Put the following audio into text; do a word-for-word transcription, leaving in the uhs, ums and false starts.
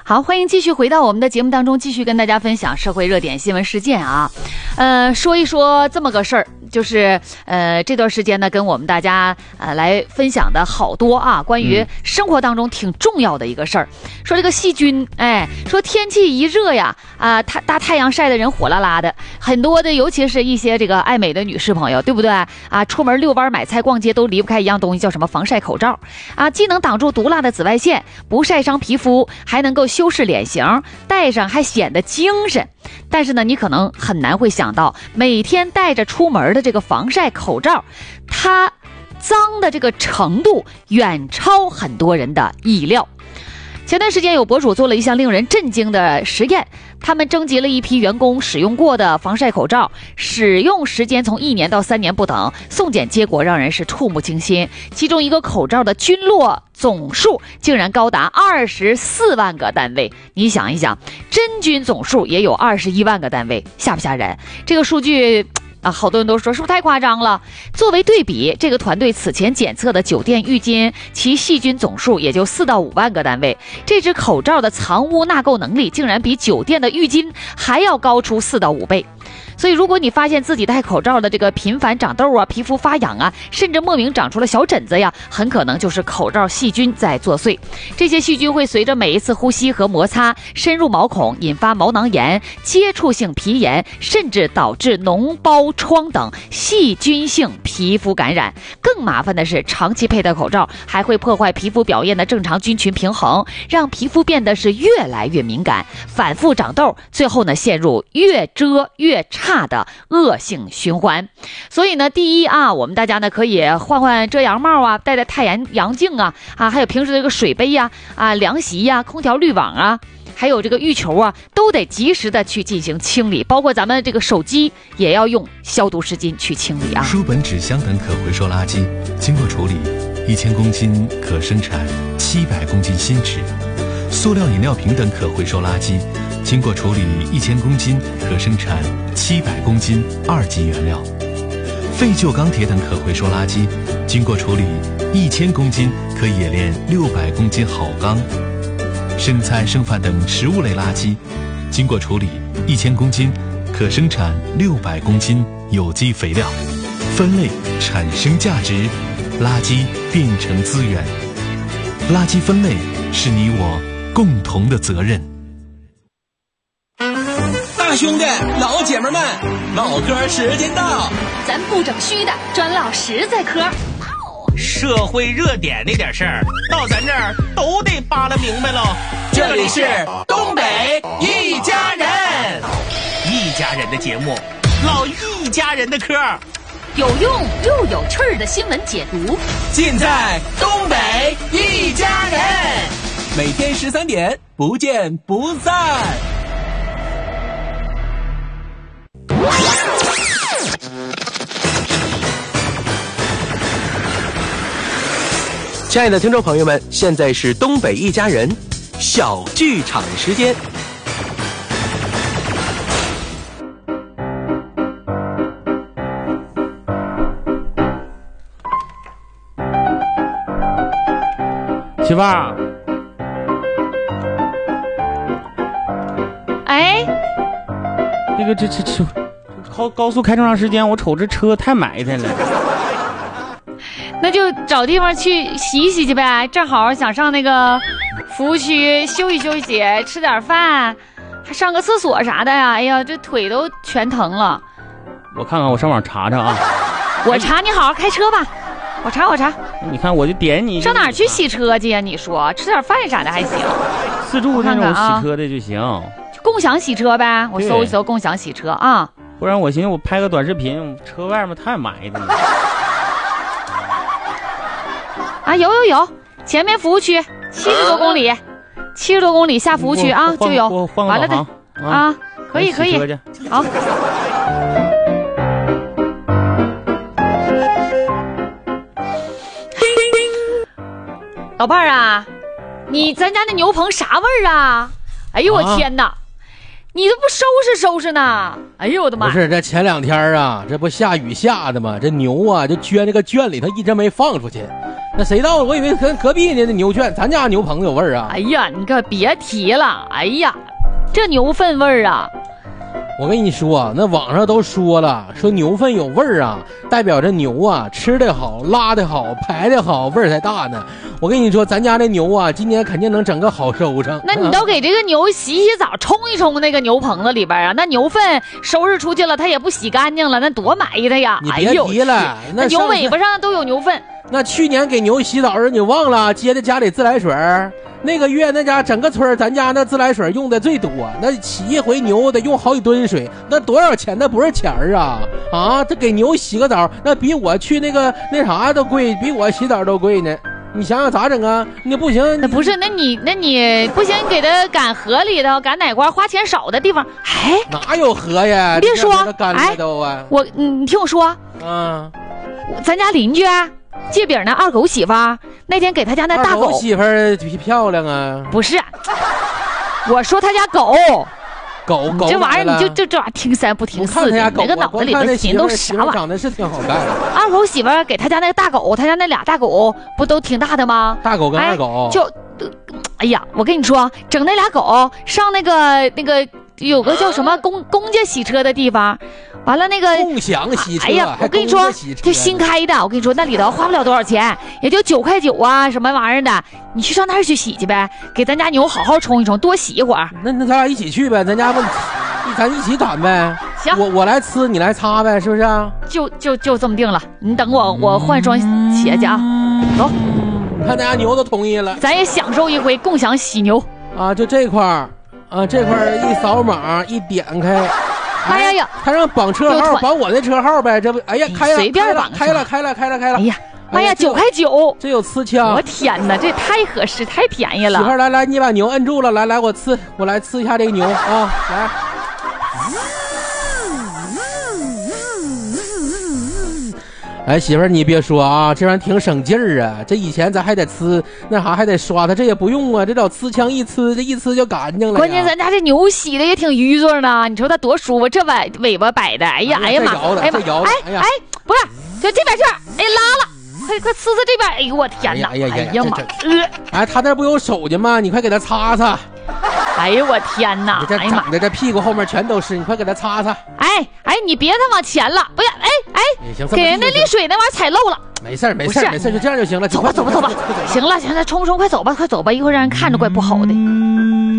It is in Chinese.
好，欢迎继续回到我们的节目当中，继续跟大家分享社会热点新闻事件啊。呃，说一说这么个事儿，就是呃这段时间呢，跟我们大家呃来分享的好多啊，关于生活当中挺重要的一个事儿。嗯、说这个细菌，哎，说天气一热呀，啊、呃，太大太阳晒的人火辣辣的，很多的，尤其是一些这个爱美的女士朋友，对不对啊？出门遛弯、买菜、逛街都离不开一样东西，叫什么防晒口罩啊？既能挡住毒辣的紫外线，不晒伤皮肤，还能够修饰脸型，戴上还显得精神。但是呢，你可能很难会想到，每天戴着出门的这个防晒口罩，它脏的这个程度远超很多人的意料。前段时间有博主做了一项令人震惊的实验，他们征集了一批员工使用过的防晒口罩，使用时间从一年到三年不等，送检结果让人是触目惊心。其中一个口罩的菌落总数竟然高达二十四万个单位，你想一想，真菌总数也有二十一万个单位，吓不吓人？这个数据啊，好多人都说是不是太夸张了？作为对比，这个团队此前检测的酒店浴巾，其细菌总数也就四到五万个单位。这只口罩的藏污纳垢能力竟然比酒店的浴巾还要高出四到五倍。所以如果你发现自己戴口罩的这个频繁长痘啊，皮肤发痒啊，甚至莫名长出了小疹子呀，很可能就是口罩细菌在作祟。这些细菌会随着每一次呼吸和摩擦深入毛孔，引发毛囊炎、接触性皮炎，甚至导致脓包疮等细菌性皮肤感染。更麻烦的是，长期佩戴口罩还会破坏皮肤表面的正常菌群平衡，让皮肤变得是越来越敏感，反复长痘，最后呢陷入越遮越差的恶性循环。所以呢，第一啊，我们大家呢可以换换遮阳帽啊，戴戴太阳阳镜啊，啊，还有平时的这个水杯呀、啊，啊，凉席呀、啊，空调滤网啊，还有这个浴球啊，都得及时的去进行清理，包括咱们这个手机也要用消毒湿巾去清理啊。 书本、纸箱等可回收垃圾经过处理，一千公斤可生产七百公斤新纸；塑料饮料瓶等可回收垃圾经过处理，一千公斤可生产七百公斤二级原料；废旧钢铁等可回收垃圾经过处理，一千公斤可冶炼六百公斤好钢；生菜、剩饭等食物类垃圾经过处理，一千公斤可生产六百公斤有机肥料。分类产生价值，垃圾变成资源。垃圾分类是你我共同的责任。 大兄弟老姐们们，唠嗑时间到， 咱不整虚的，专唠实在嗑。 社会热点那点事儿，到咱这儿都得扒拉明白喽。 这里是东北一家人， 一家人的节目，唠一家人的嗑， 有用又有趣儿的新闻解读， 尽在东北一家人。每天十三点，不见不散。亲爱的听众朋友们，现在是东北一家人小剧场时间。 媳妇儿， 哎， 这个这这这高高速开这么长时间，我瞅这车太埋汰了。 那就找地方去洗一洗去呗，正好想上那个服务区休息休息，吃点饭，还上个厕所啥的呀。哎呀，这腿都全疼了。 我看看，我上网查查啊。 我查，你好好开车吧。我查我查。 你看，我就点你。 上哪儿去洗车去呀？你说吃点饭啥的还行。 自助那种洗车的就行。 啊、共享洗车呗，我搜一搜共享洗车啊。 不然我寻思我拍个短视频，车外面太埋汰了。 啊，有有有，前面服务区七十多公里，七十多公里下服务区啊就有，完了的啊，啊可以可以，好。老伴儿啊，你咱家那牛棚啥味儿啊？哎呦我天哪！你都不收拾收拾呢？哎呦我的妈！ 不是，这前两天啊，这不下雨下的吗？这牛啊就圈那个圈里头，一直没放出去。 那谁道？我以为跟隔壁呢那牛圈，咱家牛棚有味儿啊。 哎呀，你可别提了，哎呀，这牛粪味儿啊！ 我跟你说，那网上都说了，说牛粪有味儿啊，代表着牛啊吃的好，拉的好，排的好，味儿才大呢。我跟你说，咱家这牛啊，今年肯定能整个好收成。 那你都给这个牛洗洗澡，冲一冲那个牛棚子里边啊，那牛粪收拾出去了，它也不洗干净了，那多埋汰呀！ 你别提了， 哎、那牛尾巴上都有牛粪。 那去年给牛洗澡时，你忘了接的家里自来水？那个月那家整个村咱家那自来水用的最多，那洗一回牛得用好几吨水，那多少钱？那不是钱儿啊！啊，这给牛洗个澡，那比我去那个那啥都贵，比我洗澡都贵呢。你想想咋整啊？那不行， 那不是，那你那你不行，给他赶河里头，赶哪块花钱少的地方。哎， 哪有河呀？ 别说， 哎，都啊， 我你你听我说， 嗯， 咱家邻居借饼那二狗媳妇那天给他家那大狗， 二狗媳妇漂亮啊？ 不是，我说他家狗。 狗狗这玩意儿你就就这玩意儿听三不听四的，那个脑子里的心都啥玩意儿？ 长得是挺好看的。 二狗媳妇给他家那个大狗，他家那俩大狗不都挺大的吗？ 大狗跟二狗、 哎、就，哎呀，我跟你说，整那俩狗上那个那个有个叫什么公公家洗车的地方，完了那个共享洗车。 哎呀，我跟你说，就新开的，我跟你说那里头花不了多少钱，也就九块九啊，什么玩意儿的，你去上那儿去洗去呗，给咱家牛好好冲一冲，多洗一会儿。 那那咱俩一起去呗，咱家不，咱一起赶呗。 行， 我我来呲，你来擦呗，是不是啊？ 就就就这么定了。你等我，我换双鞋去啊。走， 你看咱家牛都同意了， 咱也享受一回共享洗牛啊！就这块儿啊，这块儿一扫码一点开。 哎呀呀！ 他让绑车号，绑我的车号呗，这不，哎呀，开了， 随便绑， 开了，开了，开了，开了。 哎呀，哎呀，九块九， 这有刺枪！ 我天哪，这太合适，太便宜了。 媳妇儿，来来，你把牛摁住了，来来，我刺，我来刺一下这个牛啊，来。哎，媳妇儿，你别说啊，这玩意儿挺省劲儿啊！这以前咱还得呲那啥，还得刷它，这也不用啊，这找呲枪一呲，这一呲就干净了。 关键咱家这牛洗的也挺淤顺呢，你说它多舒服，这尾尾巴摆的，哎呀，哎呀妈， 哎呀妈， 哎哎，不是，就这边去，哎拉了，快快呲呲这边，哎呦我天哪， 哎呀哎呀妈， 呃，哎他那不有手巾吗？你快给他擦擦。 哎呦我天哪！ 这长的这屁股后面全都是，你快给他擦擦。 哎哎，你别他往前了，不要，哎哎，给人那沥水那玩意儿踩漏了。 没事没事没事，就这样就行了。 走吧走吧走吧，行了行了，冲冲快走吧快走吧，一会儿让人看着怪不好的。